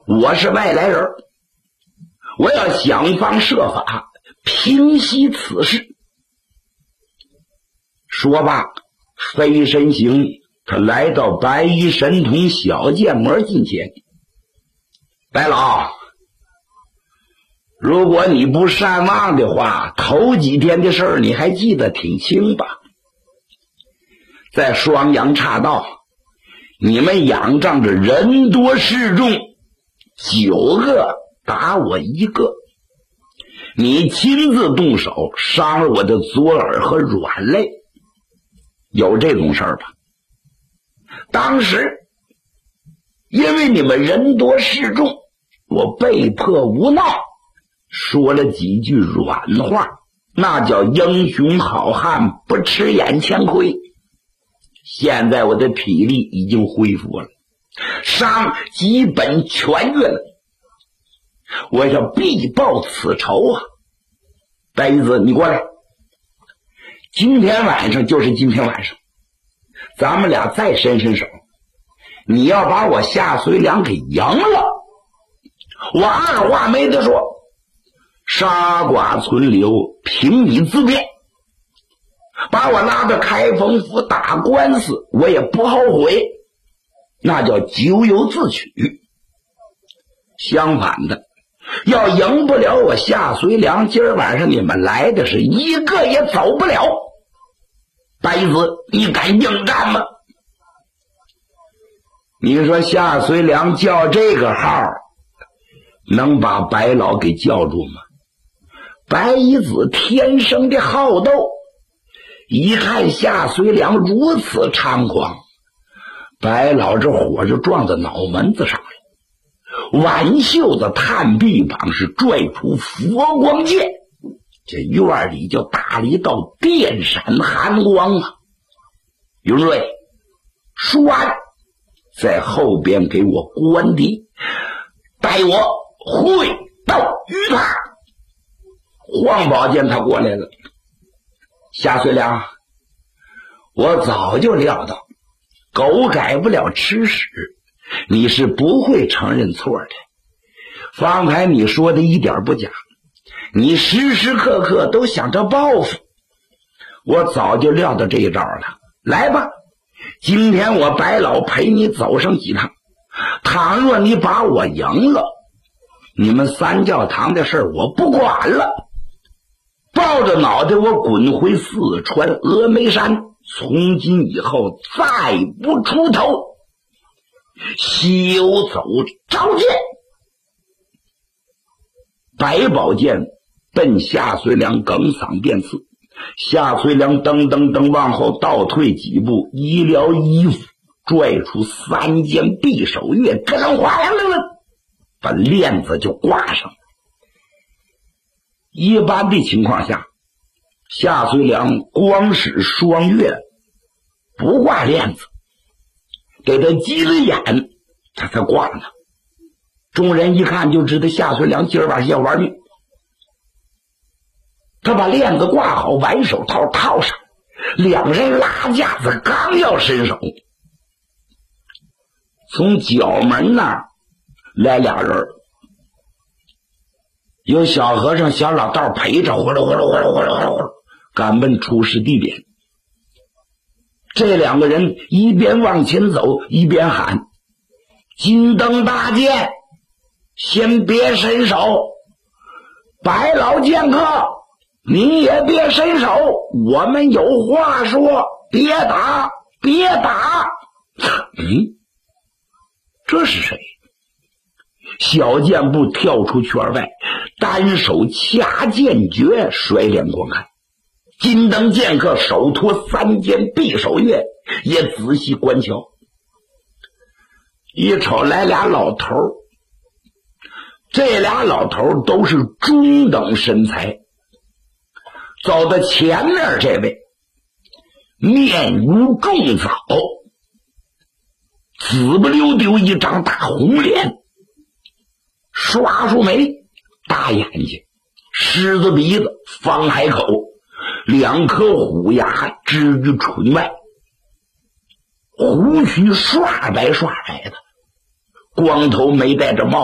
我是外来人，我要想方设法平息此事。说罢，飞身行礼，他来到白衣神童小剑魔近前。白老，如果你不善忘的话，头几天的事儿你还记得挺清吧？在双阳岔道，你们仰仗着人多势众，9个打我1个，你亲自动手伤了我的左耳和软肋，有这种事儿吧？当时因为你们人多势众，我被迫无奈说了几句软话，那叫英雄好汉不吃眼前亏。现在我的体力已经恢复了，伤基本痊愈了，我要必报此仇啊！白衣子，你过来，今天晚上就是今天晚上，咱们俩再伸伸手，你要把我夏随良给赢了，我二话没得说，杀剐存留，凭你自便，把我拉到开封府打官司，我也不后悔，那叫咎由自取。相反的，要赢不了我夏随良，今儿晚上你们来的是一个也走不了。白衣子，你敢应战吗？你说夏随良叫这个号能把白老给叫住吗？白衣子天生的好斗，一看夏随良如此猖狂，白老这火就撞到脑门子上了，挽袖子探臂膀，是拽出佛光剑，这院里就打了一道电闪寒光啊！云瑞，说完在后边给我关敌，带我会到于他。黄宝见他过来了，夏随良，我早就料到狗改不了吃屎，你是不会承认错的。方才你说的一点不假，你时时刻刻都想着报复，我早就料到这一招了。来吧，今天我白老陪你走上几趟，倘若你把我赢了，你们三教堂的事我不管了，抱着脑袋我滚回四川峨眉山，从今以后再不出头，休走朝见。白宝剑奔夏随良哽嗓便刺，夏随良噔噔噔往后倒退几步，一撩衣服，拽出3件匕首钺，咯楞哗啦楞楞，把链子就挂上。一般的情况下，夏随良光使双钺不挂链子，给他急了眼，他才挂呢。众人一看就知道夏随良今儿晚上要玩命。他把链子挂好，挽手套套上，两人拉架子，刚要伸手，从角门那儿来俩人，有小和尚小老道陪着，呼噜呼噜呼噜呼噜呼噜呼噜赶奔出事地点。这两个人一边往前走，一边喊：金灯大剑，先别伸手，白老剑客你也别伸手，我们有话说，别打别打。这是谁？小剑步跳出圈外，单手掐剑诀，甩脸观看。金灯剑客手托3件匕首钺，也仔细观瞧。一瞅来俩老头，这俩老头都是中等身材。走到前面这位，面如重枣，紫不溜丢一张大红脸，刷出眉，大眼睛，狮子鼻子，方海口，2颗虎牙支于唇外，胡须刷白刷白的，光头没戴着帽